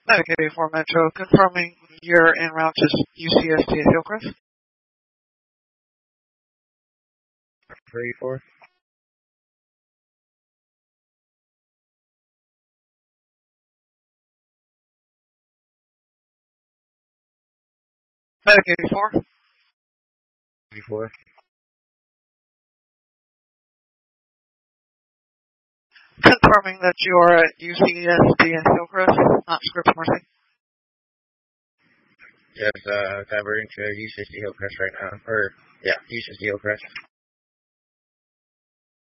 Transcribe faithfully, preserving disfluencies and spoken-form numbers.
Medicaid for Metro, confirming you're en route to U C S T at Hillcrest. Three, four. Medicaid four. Three, four. Confirming that you are at U C S D at Hillcrest, not Scripps Mercy. Yes, uh, diverting to U C S D Hillcrest right now. Or, yeah, U C S D Hillcrest.